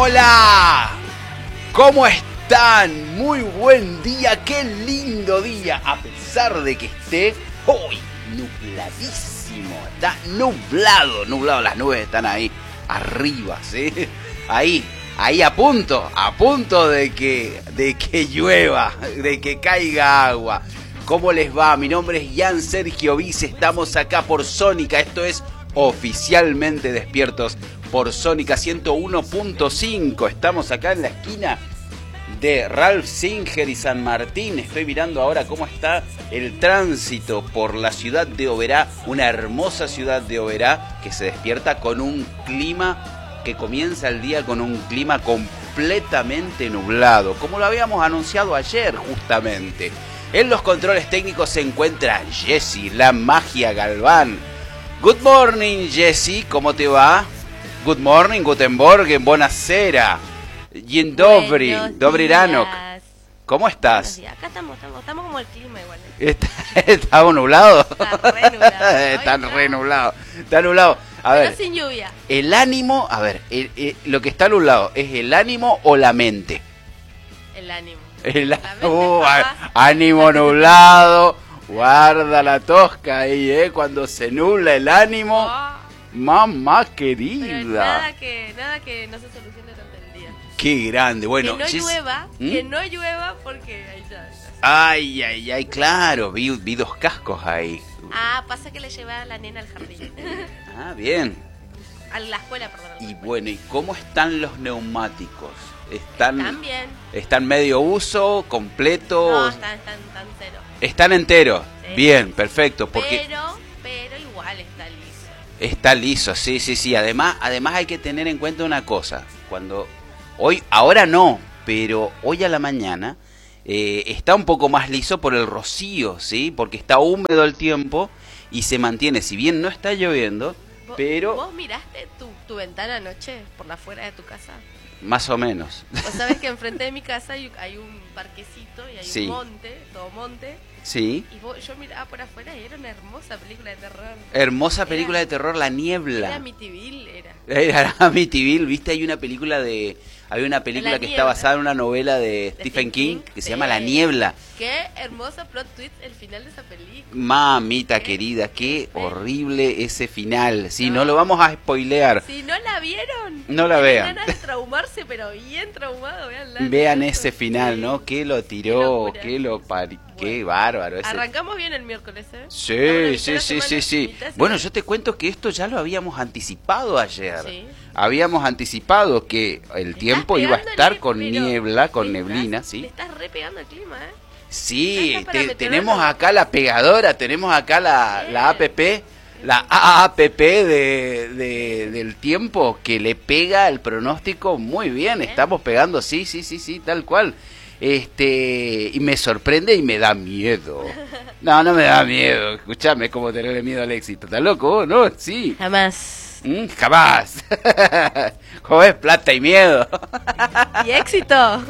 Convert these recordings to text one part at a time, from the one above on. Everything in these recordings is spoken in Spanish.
Hola, ¿cómo están? Muy buen día, qué lindo día, a pesar de que esté hoy nubladísimo, está nublado, las nubes están ahí arriba, ¿sí? Ahí a punto de que llueva, de que caiga agua. ¿Cómo les va? Mi nombre es Jan Sergio Vice, estamos acá por Sónica, esto es Oficialmente Despiertos por Sónica 101.5. Estamos acá en la esquina de Ralph Singer y San Martín. Estoy mirando ahora cómo está el tránsito por la ciudad de Oberá, una hermosa ciudad de Oberá que se despierta con un clima, que comienza el día con un clima completamente nublado, como lo habíamos anunciado ayer justamente. En los controles técnicos se encuentra Jessie, la magia Galván. Good morning, Jessie, ¿cómo te va? Good morning, guten Morgen, buonasera. Dzień dobry, dobry ranok. ¿Cómo estás? Acá estamos como el clima igual. ¿Está nublado? Está re nublado. Está nublado. A ver, sin lluvia. El ánimo, a ver, lo que está nublado, ¿es el ánimo o la mente? El ánimo. Ánimo nublado, guarda la tosca ahí, cuando se nubla el ánimo. Mamá querida. Pero nada que no se solucione tanto el día. Qué grande, bueno. Que no llueva porque ahí ya. Ay, claro, vi dos cascos ahí. Pasa que le lleva a la nena al jardín. Bien. A la escuela, perdón. Y bueno, ¿y cómo están los neumáticos? ¿Están bien? ¿Están medio uso, completo? No, están cero. ¿Están enteros? Sí. Bien, perfecto. Porque pero igual está liso. Está liso, sí. Además hay que tener en cuenta una cosa. Ahora no, pero hoy a la mañana está un poco más liso por el rocío, ¿sí? Porque está húmedo el tiempo y se mantiene, si bien no está lloviendo, pero... ¿Vos miraste tu ventana anoche por la afuera de tu casa? Más o menos. Vos sabés que enfrente de mi casa hay un parquecito y hay un monte, todo monte. Sí. Y yo miraba por afuera y era una hermosa película de terror. Hermosa película de terror, La Niebla. Era Amityville, Era Amityville, ¿viste? Hay una película que está basada en una novela de Stephen King que se llama La Niebla. Qué hermoso plot twist el final de esa película. Mamita querida, qué horrible ese final. Sí, no lo vamos a spoilear. Si no la vieron, no la vean. Van a traumarse, pero bien traumado. Vean ese final, ¿no? Que lo tiró, qué bárbaro. Arrancamos bien el miércoles, ¿eh? Sí. Bueno, yo te cuento que esto ya lo habíamos anticipado ayer. Sí. Habíamos anticipado que el tiempo iba a estar con niebla, con neblina, ¿sí? Le estás re pegando el clima, ¿eh? Sí, tenemos acá la pegadora, tenemos acá la APP, la AAPP del tiempo que le pega el pronóstico muy bien. Estamos pegando, sí, tal cual. Y me sorprende y me da miedo. No me da miedo. Escuchame, es como tenerle miedo al éxito. ¿Estás loco? ¿No? Sí. Jamás. Jamás. Joder, plata y miedo. Y éxito.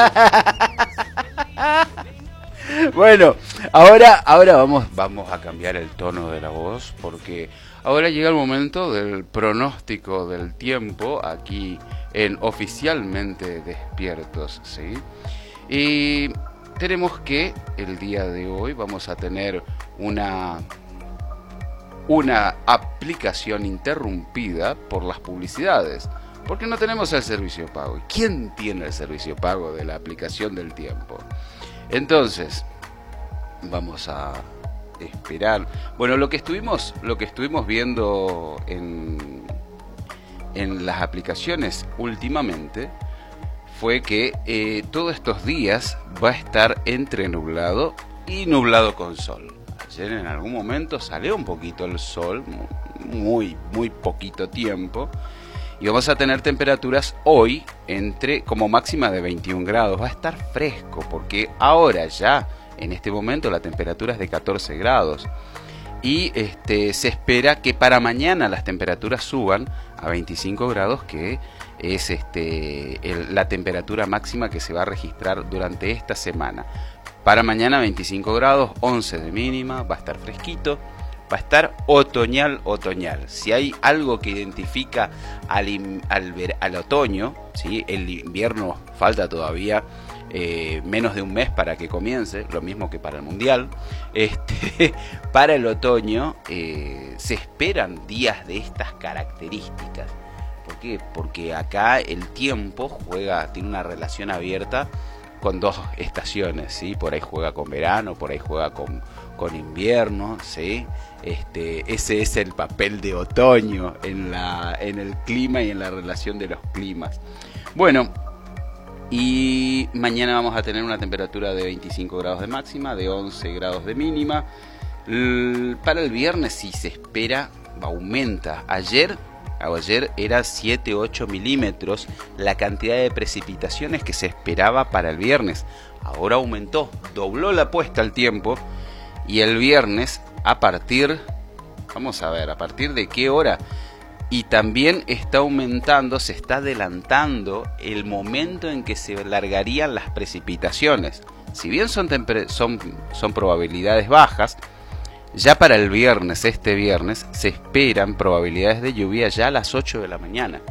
Bueno, ahora vamos a cambiar el tono de la voz porque ahora llega el momento del pronóstico del tiempo aquí en Oficialmente Despiertos, ¿sí? Y tenemos que el día de hoy vamos a tener una aplicación interrumpida por las publicidades, porque no tenemos el servicio pago. ¿Y quién tiene el servicio pago de la aplicación del tiempo? Entonces, vamos a esperar. Bueno, lo que estuvimos viendo en las aplicaciones últimamente fue que todos estos días va a estar entre nublado y nublado con sol. Ayer en algún momento salió un poquito el sol, muy poquito tiempo, y vamos a tener temperaturas hoy como máxima de 21 grados. Va a estar fresco porque ahora ya en este momento la temperatura es de 14 grados y se espera que para mañana las temperaturas suban a 25 grados, que es la temperatura máxima que se va a registrar durante esta semana. Para mañana 25 grados, 11 de mínima, va a estar fresquito. va a estar otoñal. Si hay algo que identifica al otoño, ¿sí? El invierno falta todavía menos de un mes para que comience, lo mismo que para el mundial. Para el otoño se esperan días de estas características. ¿Por qué? Porque acá el tiempo tiene una relación abierta con dos estaciones, ¿sí? Por ahí juega con verano, por ahí juega con invierno, ¿sí? Ese es el papel de otoño en el clima y en la relación de los climas. Bueno, y mañana vamos a tener una temperatura de 25 grados de máxima, de 11 grados de mínima. Para el viernes sí se espera, aumenta. Ayer era 7-8 milímetros la cantidad de precipitaciones que se esperaba para el viernes. Ahora aumentó, dobló la apuesta al tiempo. Y el viernes, vamos a ver, ¿a partir de qué hora? Y también está aumentando, se está adelantando el momento en que se largarían las precipitaciones. Si bien son probabilidades bajas, ya para el viernes, este viernes, se esperan probabilidades de lluvia ya a las 8 de la mañana.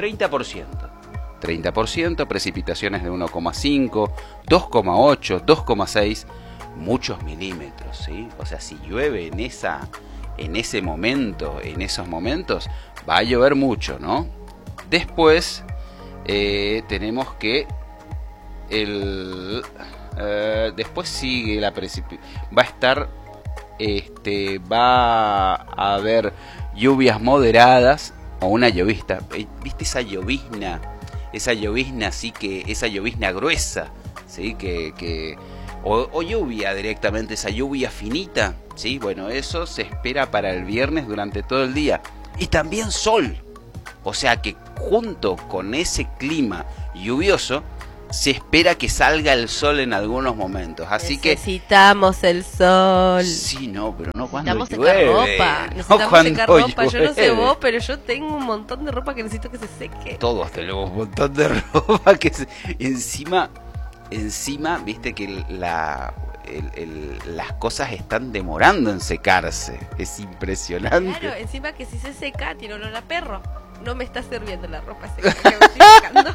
30%, precipitaciones de 1,5, 2,8, 2,6, muchos milímetros, ¿sí? O sea, si llueve en esos momentos, va a llover mucho, ¿no? Después tenemos que después sigue la precipitación, va a haber lluvias moderadas o una llovizna. ¿Viste esa llovizna así esa llovizna gruesa, ¿sí? O lluvia directamente, esa lluvia finita, ¿sí? Bueno, eso se espera para el viernes durante todo el día. Y también sol. O sea que junto con ese clima lluvioso, se espera que salga el sol en algunos momentos. Así necesitamos el sol. Sí, no, pero no cuando llueve. Necesitamos secar ropa. Yo no sé vos, pero yo tengo un montón de ropa que necesito que se seque. Todos tenemos un montón de ropa que encima, viste que las cosas están demorando en secarse. Es impresionante. Claro, encima que si se seca tiene olor a perro. No me está sirviendo la ropa seca que me estoy sacando.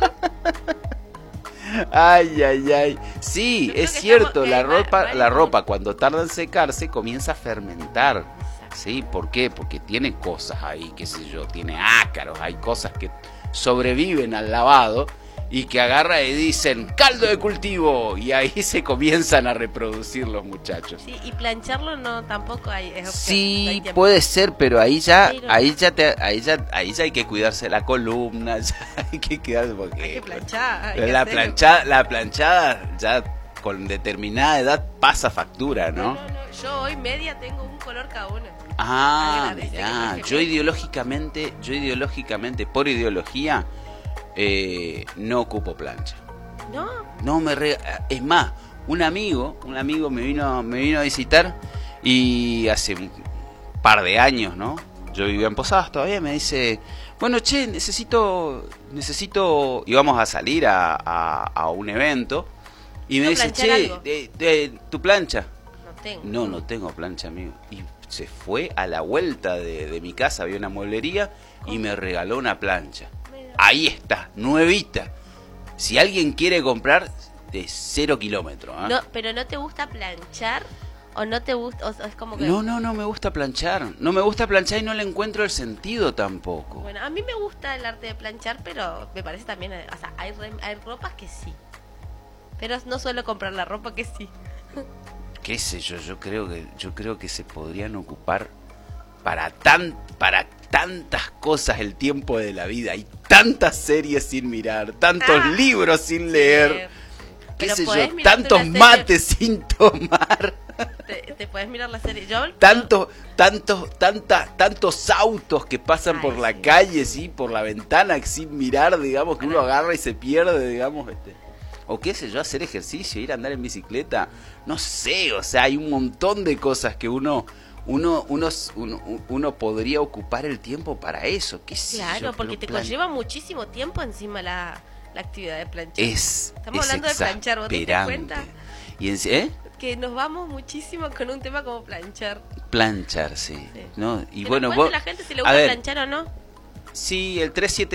Ay. Sí, es cierto, la ropa cuando tarda en secarse comienza a fermentar. ¿Sí? ¿Por qué? Porque tiene cosas ahí, qué sé yo, tiene ácaros, hay cosas que sobreviven al lavado y que agarra y dicen caldo de cultivo, y ahí se comienzan a reproducir los muchachos. Sí, y plancharlo no tampoco hay. Sí, puede ser, pero ahí ya hay que cuidarse la columna, ya hay que cuidarse porque hay que planchar. La planchada ya con determinada edad pasa factura, ¿no? No, yo hoy media tengo un color cada una. Mirá, yo ideológicamente, por ideología, no ocupo plancha. No es más, un amigo me vino a visitar, y hace un par de años, ¿no? Yo vivía en Posadas todavía, me dice, bueno, che, necesito, íbamos a salir a un evento, y me dice, che, ¿tu plancha? No tengo plancha, amigo. Y se fue a la vuelta de mi casa, había una mueblería, y me regaló una plancha. Ahí está, nuevita. Si alguien quiere comprar, de 0 kilómetros. No, pero ¿no te gusta planchar? ¿O no te gusta? O es como que... No me gusta planchar. No me gusta planchar y no le encuentro el sentido tampoco. Bueno, a mí me gusta el arte de planchar, pero me parece también... O sea, hay ropas que sí. Pero no suelo comprar la ropa que sí. Qué sé yo, yo creo que se podrían ocupar para tantas cosas el tiempo de la vida. Hay tantas series sin mirar, tantos libros sin leer, qué sé yo, tantos mates sin tomar. Te puedes mirar la serie. Tantos autos que pasan por la calle, sí, por la ventana sin mirar, digamos, que uno agarra y se pierde, digamos, o qué sé yo, hacer ejercicio, ir a andar en bicicleta, no sé, o sea, hay un montón de cosas que uno podría ocupar el tiempo para eso. ¿Qué sé yo? Porque te conlleva muchísimo tiempo encima la actividad de planchar. Estamos hablando de planchar, ¿vos te das cuenta? ¿Y que nos vamos muchísimo con un tema como planchar. Planchar, sí. Sí. ¿No? Y Que bueno, nos vos, cuente la gente si le a gusta ver, planchar o no. sí, el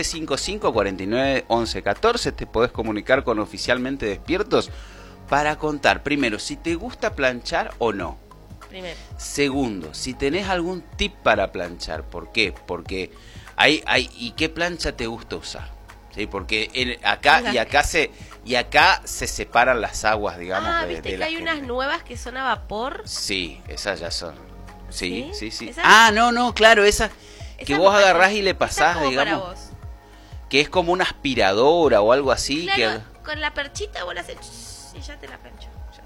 3755-491114 te podés comunicar con Oficialmente Despiertos para contar, primero, si te gusta planchar o no. Primero. Segundo, si tenés algún tip para planchar. ¿Por qué? Porque ¿y qué plancha te gusta usar? ¿Sí? Porque acá se separan las aguas, digamos, Viste de que la hay gente. unas nuevas que son a vapor. Sí, esas ya son. Sí, ¿Sí? sí. ¿Esas? No, claro, esas que Esa vos me parece- agarrás y le esa pasás, como para digamos, vos. que es como una aspiradora o algo así. Claro, Que con la perchita vos la haces y ya te la plancho. Ya está.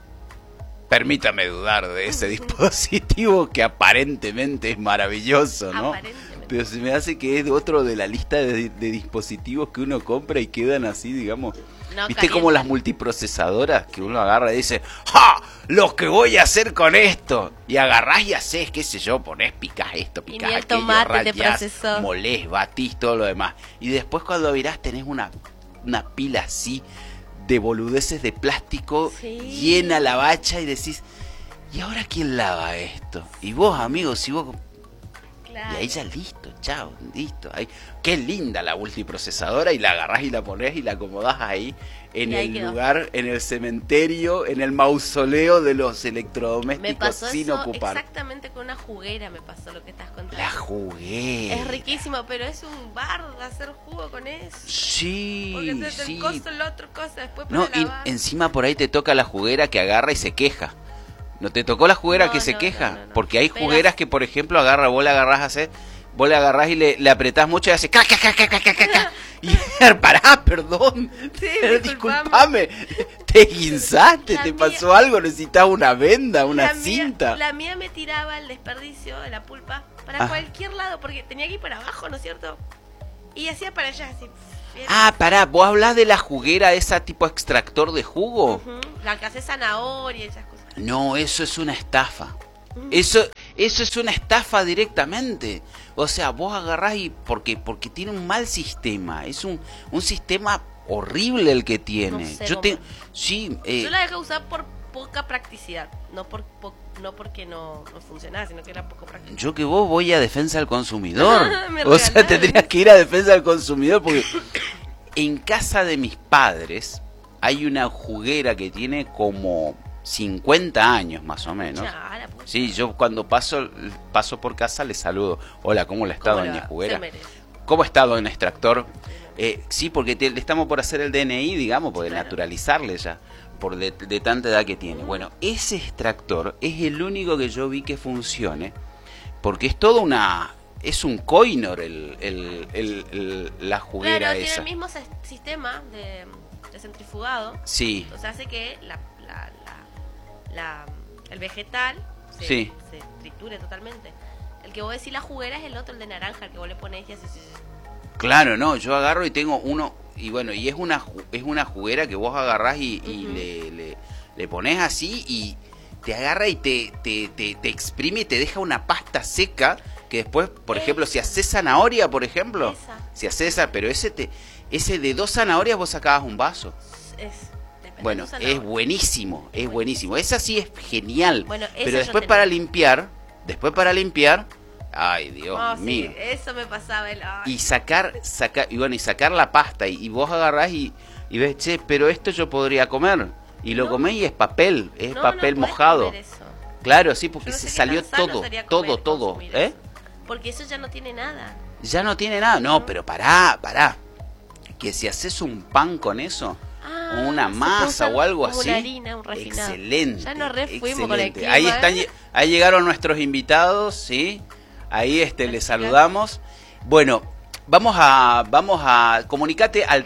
permítame dudar de ese dispositivo que aparentemente es maravilloso, ¿no? Aparentemente. Pero se me hace que es de otro de la lista de dispositivos que uno compra y quedan así, digamos. No, ¿Viste como las multiprocesadoras que uno agarra y dice, ¡ja! Lo que voy a hacer con esto. Y agarrás y haces, qué sé yo, ponés, picás esto, Y picás ni el aquello, tomate te rayás, procesó. molés, batís, todo lo demás. Y después cuando virás tenés una pila así de boludeces de plástico, Sí. llena la bacha y decís, ¿y ahora quién lava esto? Y vos, amigos, si vos... Claro. Y ahí ya listo, chao, listo. Ahí, qué linda la multiprocesadora y la agarrás y la ponés y la acomodás ahí en Y ahí el quedó. lugar, en el cementerio, en el mausoleo de los Me electrodomésticos pasó sin eso ocupar. exactamente con una juguera, me pasó lo que estás contando. La jugué. Es riquísimo, pero es un bar hacer jugo con eso. Sí, Porque entonces sí. el costo, la otra cosa, después para No, y lavar. encima por ahí te toca la juguera que agarra y se queja. ¿No te tocó la juguera No, que se no, queja? no. Porque hay Pero- jugueras que, por ejemplo, vos le agarrás y le apretás mucho y hace ca, ca, ca, ca, ca, ca, ca, ca. Y pará, perdón. Sí, Disculpame. Te guinzaste, La te mía- pasó algo, necesitabas una venda, una La mía- cinta. La mía me tiraba el desperdicio de la pulpa para Ah. cualquier lado, porque tenía que ir para abajo, ¿no es cierto? Y hacía para allá, así. Ah, pará, vos hablás de la juguera esa tipo extractor de jugo. Ujú, la que hace zanahoria y esas cosas. No, eso es una estafa. Eso es una estafa directamente. O sea, vos agarrás y porque tiene un mal sistema. Es un sistema horrible el que tiene. No sé Yo cómo. te sí, Yo la dejé usar por poca practicidad, no porque no funcionaba, sino que era poco práctica. yo que vos voy a defensa del consumidor. Me O sea, regalaron. tendrías que ir a defensa del consumidor porque en casa de mis padres hay una juguera que tiene como 50 años más o menos. Ya, la puta. Sí, yo cuando paso por casa le saludo. Hola, ¿cómo le está ¿Cómo le doña va? Juguera? Se merece. ¿Cómo está don extractor? Sí, porque le estamos por hacer el DNI, digamos, por Claro. naturalizarle ya, por de tanta edad que tiene. Bueno, ese extractor es el único que yo vi que funcione, porque es toda es un coinor la juguera Claro, tiene esa. el mismo sistema de centrifugado. Sí, O sea, hace que el vegetal Sí. se triture totalmente. El que vos decís la juguera es el otro, el de naranja, el que vos le pones y haces... claro, no, yo agarro y tengo uno, y bueno, y es una juguera que vos agarrás y Ujú. le pones así y te agarra y te exprime y te deja una pasta seca que después, por ejemplo, si haces zanahoria, por ejemplo, Esa. si haces esa, pero ese de 2 zanahorias vos sacabas un vaso. Depende Bueno, de tu zanahoria. es buenísimo, es buenísimo. Esa sí es genial. Bueno, esa pero yo después tenía. para limpiar, ay, Dios Oh, sí, mío. eso me pasaba Y sacar la pasta y vos agarrás y ves, che, pero esto yo podría comer. Y lo No. comés y es papel, es No, papel no podés mojado. comer eso. Claro, sí, porque Yo no se sé qué salió tan sano todo, sería todo, consumir ¿eh? eso. Porque eso ya no tiene nada. Ya no tiene nada. No, pero pará. Que si haces un pan con eso, Ah, o una se puede masa usar o algo como así. una harina, un refinado. Excelente. Ya nos re fuimos con el excelente. clima, Ahí están, ¿eh? ahí llegaron nuestros invitados, ¿sí? Ahí les saludamos. Bueno, vamos a comunicate al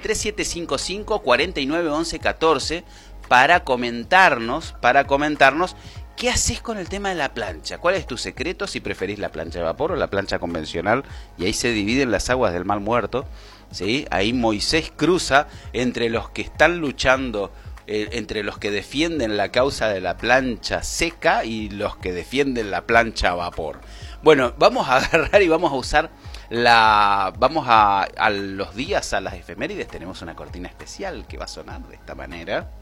3755-491114 para comentarnos qué haces con el tema de la plancha. ¿Cuál es tu secreto? Si preferís la plancha de vapor o la plancha convencional. Y ahí se dividen las aguas del mal muerto. ¿Sí? Ahí Moisés cruza entre los que están luchando, entre los que defienden la causa de la plancha seca y los que defienden la plancha a vapor. Bueno, vamos a agarrar y vamos a usar a los días, a las efemérides, tenemos una cortina especial que va a sonar de esta manera.